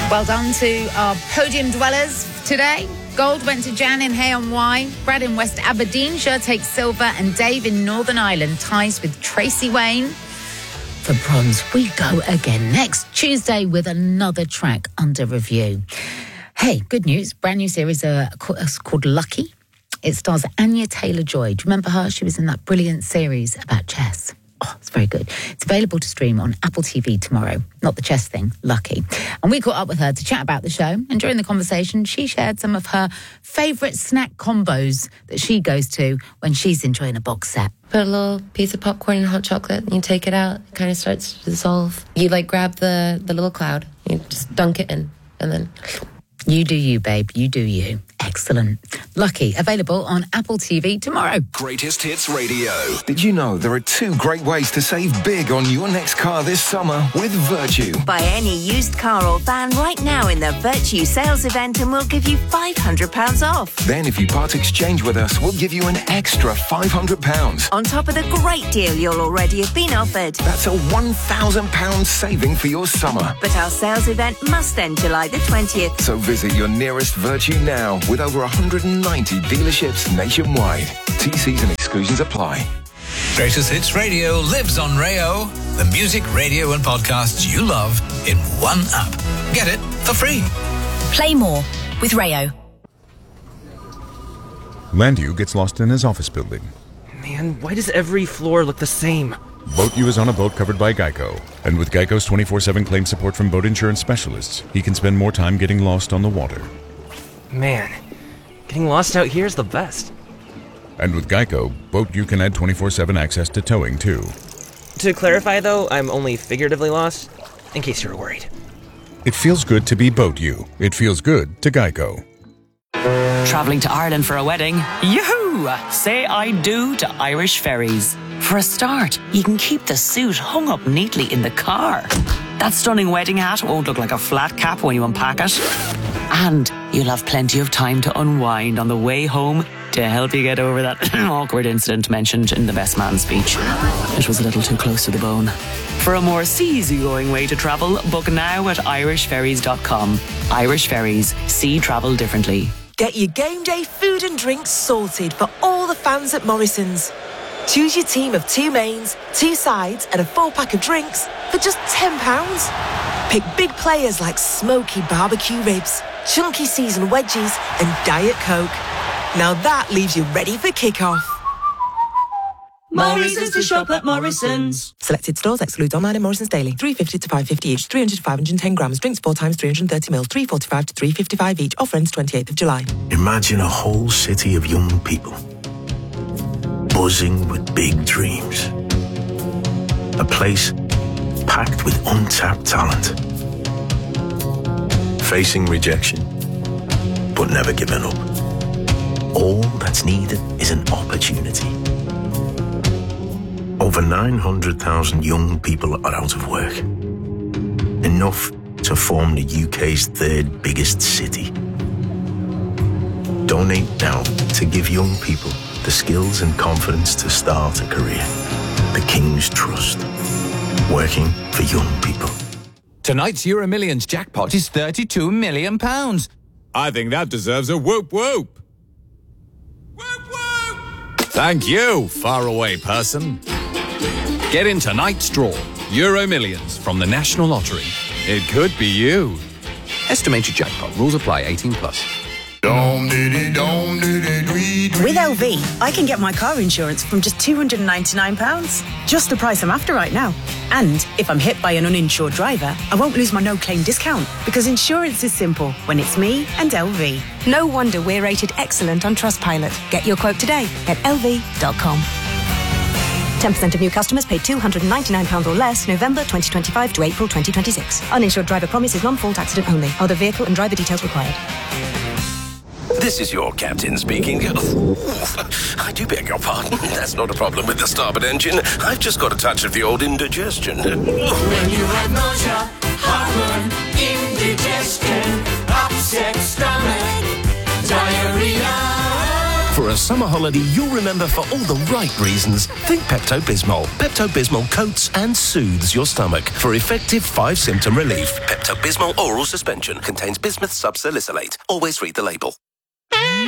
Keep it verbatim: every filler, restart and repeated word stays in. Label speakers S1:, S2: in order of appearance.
S1: Well done to our podium dwellers today. Gold went to Jan in Hay on Wye, Brad in West Aberdeenshire takes silver, and Dave in Northern Ireland ties with Tracy Wayne for bronze. We go again next Tuesday with another track under review. Hey, good news. Brand new series uh, called Lucky. It stars Anya Taylor-Joy. Do you remember her? She was in that brilliant series about chess. Oh, it's very good. It's available to stream on Apple T V tomorrow. Not the chess thing, Lucky. And we caught up with her to chat about the show. And during the conversation, she shared some of her favourite snack combos that she goes to when she's enjoying a box set.
S2: Put a little piece of popcorn and hot chocolate, and you take it out. It kind of starts to dissolve. You, like, grab the, the little cloud. You just dunk it in, and then...
S1: You do you, babe. You do you. Excellent. Lucky, available on Apple T V tomorrow.
S3: Greatest Hits Radio. Did you know there are two great ways to save big on your next car this summer with Virtue?
S4: Buy any used car or van right now in the Virtue sales event and we'll give you five hundred pounds off.
S3: Then if you part exchange with us, we'll give you an extra five hundred pounds.
S4: On top of the great deal you'll already have been offered.
S3: That's a one thousand pounds saving for your summer.
S4: But our sales event must end July the twentieth.
S3: So visit your nearest Virtue now with over one hundred ninety dealerships nationwide. T Cs and exclusions apply.
S5: Greatest Hits Radio lives on Rayo. The music, radio and podcasts you love in one app. Get it for free.
S6: Play more with Rayo.
S7: Landu gets lost in his office building.
S8: Man, why does every floor look the same?
S7: Boat U is on a boat covered by Geico. And with Geico's twenty-four seven claim support from boat insurance specialists, he can spend more time getting lost on the water.
S8: Man, getting lost out here is the best.
S7: And with Geico, Boat U can add twenty-four seven access to towing, too.
S8: To clarify, though, I'm only figuratively lost, in case you were worried.
S7: It feels good to be Boat U. It feels good to Geico.
S9: Travelling to Ireland for a wedding? Yoo-hoo! Say I do to Irish Ferries. For a start, you can keep the suit hung up neatly in the car. That stunning wedding hat won't look like a flat cap when you unpack it. And you'll have plenty of time to unwind on the way home to help you get over that awkward incident mentioned in the best man speech. It was a little too close to the bone. For a more easygoing way to travel, book now at irish ferries dot com. Irish Ferries. See travel differently.
S10: Get your game day food and drinks sorted for all the fans at Morrison's. Choose your team of two mains, two sides and a four-pack of drinks for just ten pounds. Pick big players like smoky barbecue ribs, chunky seasoned wedges and Diet Coke. Now that leaves you ready for kick-off.
S11: Morrison's to shop at Morrison's.
S10: Selected stores excludes online and Morrison's daily. three fifty to five fifty each, three hundred to five hundred ten grams. Drinks four times three hundred thirty mils, three forty-five to three fifty-five each. Offer ends twenty-eighth of July.
S12: Imagine a whole city of young people buzzing with big dreams. A place packed with untapped talent. Facing rejection, but never giving up. All that's needed is an opportunity. Over nine hundred thousand young people are out of work. Enough to form the U K's third biggest city. Donate now to give young people the skills and confidence to start a career. The King's Trust. Working for young people.
S13: Tonight's Euro Millions jackpot is thirty-two million pounds. I think that deserves a whoop whoop. Whoop whoop! Thank you, faraway person. Get in tonight's draw. Euro Millions from the National Lottery. It could be you. Estimated jackpot. Rules apply. eighteen plus.
S14: With L V, I can get my car insurance from just two hundred ninety-nine pounds. Just the price I'm after right now. And if I'm hit by an uninsured driver, I won't lose my no-claim discount because insurance is simple when it's me and L V. No wonder we're rated excellent on Trustpilot. Get your quote today at L V dot com. ten percent of new customers pay two hundred ninety-nine pounds or less November twenty twenty-five to April twenty twenty-six. Uninsured driver promise is non-fault accident only. Other vehicle and driver details required.
S15: This is your captain speaking. I do beg your pardon. That's not a problem with the starboard engine. I've just got a touch of the old indigestion.
S11: When you have nausea, heartburn, indigestion, upset stomach, diarrhea.
S16: For
S15: For a summer holiday you'll remember for all the right reasons, think Pepto-Bismol. Pepto-Bismol coats and soothes your stomach for effective five-symptom relief. Pepto-Bismol oral suspension contains bismuth subsalicylate. Always read the label.